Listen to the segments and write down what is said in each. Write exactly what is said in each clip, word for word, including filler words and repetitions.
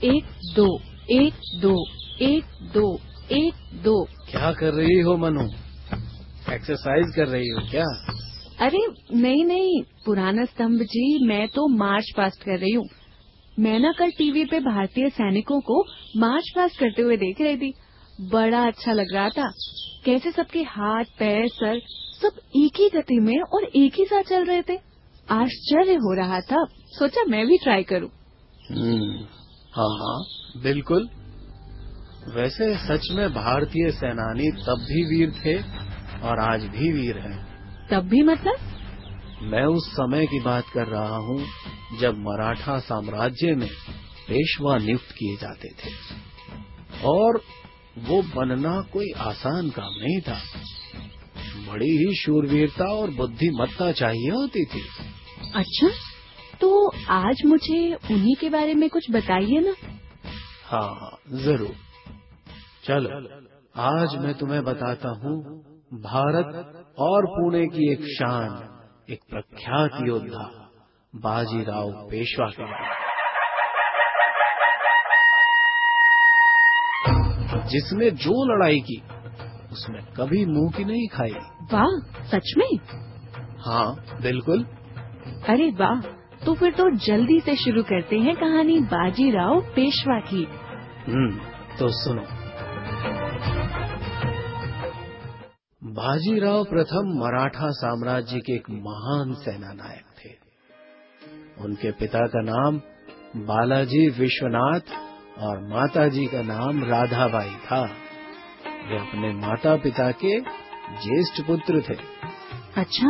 एक दो एक दो एक दो एक दो। क्या कर रही हो मनु? एक्सरसाइज कर रही हो क्या? अरे नहीं नहीं पुराना स्तंभ जी, मैं तो मार्च पास्ट कर रही हूँ। मैं ना कल टीवी पे भारतीय सैनिकों को मार्च पास्ट करते हुए देख रही थी। बड़ा अच्छा लग रहा था। कैसे सबके हाथ पैर सर सब एक ही गति में और एक ही साथ चल रहे थे। आश्चर्य हो रहा था। सोचा मैं भी ट्राई करूँ। हम्म, हाँ हाँ बिल्कुल। वैसे सच में भारतीय सेनानी तब भी वीर थे और आज भी वीर हैं। तब भी मतलब? मैं उस समय की बात कर रहा हूँ जब मराठा साम्राज्य में पेशवा नियुक्त किए जाते थे और वो बनना कोई आसान काम नहीं था। बड़ी ही शूरवीरता और बुद्धिमत्ता चाहिए होती थी। अच्छा, तो आज मुझे उन्हीं के बारे में कुछ बताइए ना। हाँ हाँ जरूर। चलो आज मैं तुम्हें बताता हूँ भारत और पुणे की एक शान, एक प्रख्यात योद्धा बाजीराव पेशवा के बारे में, जिसने जो लड़ाई की उसमें कभी मुंह की नहीं खाई। वाह, सच में? हाँ बिल्कुल। अरे वाह, तो फिर तो जल्दी से शुरू करते हैं कहानी बाजीराव पेशवा की। हम्म, तो सुनो। बाजीराव प्रथम मराठा साम्राज्य के एक महान सेना नायक थे। उनके पिता का नाम बालाजी विश्वनाथ और माताजी का नाम राधाबाई था। वे अपने माता पिता के ज्येष्ठ पुत्र थे। अच्छा।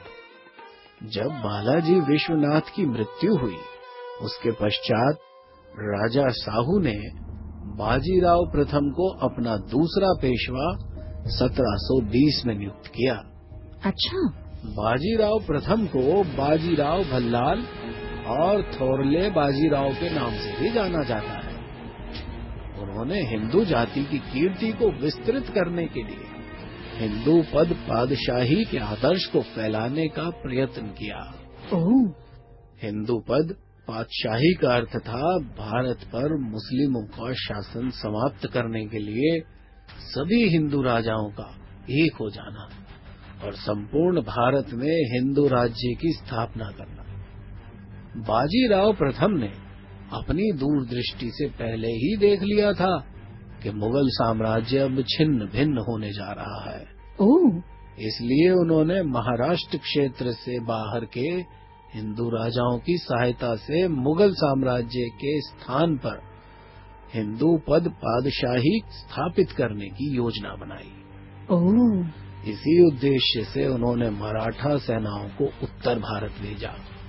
जब बालाजी विश्वनाथ की मृत्यु हुई उसके पश्चात राजा साहू ने बाजीराव प्रथम को अपना दूसरा पेशवा सत्रह सौ बीस में नियुक्त किया। अच्छा। बाजीराव प्रथम को बाजीराव भल्लाल और थोरले बाजीराव के नाम से भी जाना जाता है। उन्होंने हिंदू जाति की कीर्ति को विस्तृत करने के लिए हिंदू पद पादशाही के आदर्श को फैलाने का प्रयत्न किया। ओह। हिंदू पद पातशाही का अर्थ था भारत पर मुस्लिमों का शासन समाप्त करने के लिए सभी हिंदू राजाओं का एक हो जाना और संपूर्ण भारत में हिंदू राज्य की स्थापना करना। बाजीराव प्रथम ने अपनी दूरदृष्टि से पहले ही देख लिया था कि मुगल साम्राज्य अब छिन्न भिन्न होने जा रहा है। ओह। इसलिए उन्होंने महाराष्ट्र क्षेत्र से बाहर के हिंदू राजाओं की सहायता से मुगल साम्राज्य के स्थान पर हिंदू पद पादशाही स्थापित करने की योजना बनाई। ओह। इसी उद्देश्य से उन्होंने मराठा सेनाओं को उत्तर भारत भेजा,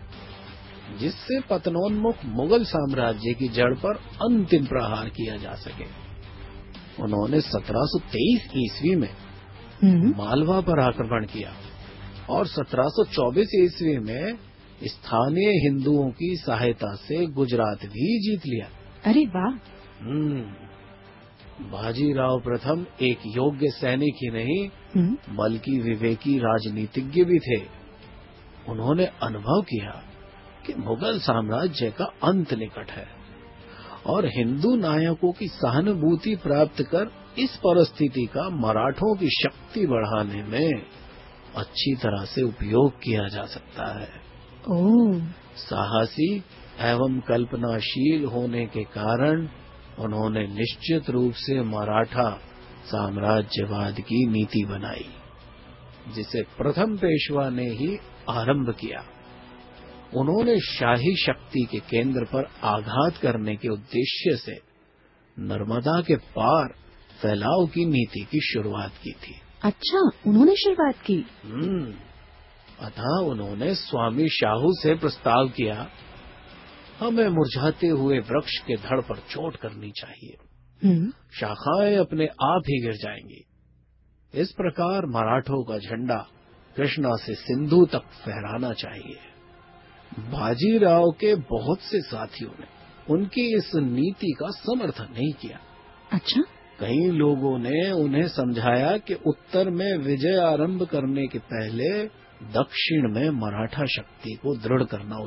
जिससे पतनोन्मुख मुगल साम्राज्य की जड़ पर अंतिम प्रहार किया जा सके। उन्होंने सत्रह सौ तेईस ईस्वी में मालवा पर आक्रमण किया और सत्रह सौ चौबीस ईस्वी में स्थानीय हिंदुओं की सहायता से गुजरात भी जीत लिया। अरे वाह। हम्म, बाजीराव प्रथम एक योग्य सैनिक ही नहीं बल्कि विवेकी राजनीतिज्ञ भी थे। उन्होंने अनुभव किया कि मुगल साम्राज्य का अंत निकट है और हिंदू नायकों की सहानुभूति प्राप्त कर इस परिस्थिति का मराठों की शक्ति बढ़ाने में अच्छी तरह से उपयोग किया जा सकता है। ओह। साहसी एवं कल्पनाशील होने के कारण उन्होंने निश्चित रूप से मराठा साम्राज्यवाद की नीति बनाई, जिसे प्रथम पेशवा ने ही आरंभ किया। उन्होंने शाही शक्ति के केंद्र पर आघात करने के उद्देश्य से नर्मदा के पार फैलाव की नीति की शुरुआत की थी। अच्छा, उन्होंने शुरुआत की। हम्म, अतः उन्होंने स्वामी शाहू से प्रस्ताव किया, हमें मुरझाते हुए वृक्ष के धड़ पर चोट करनी चाहिए, शाखाएं अपने आप ही गिर जाएंगी। इस प्रकार मराठों का झंडा कृष्णा से सिंधु तक फहराना चाहिए। बाजीराव के बहुत से साथियों ने उनकी इस नीति का समर्थन नहीं किया। अच्छा। कई लोगों ने उन्हें समझाया कि उत्तर में विजय आरंभ करने के पहले दक्षिण में मराठा शक्ति को दृढ़ करना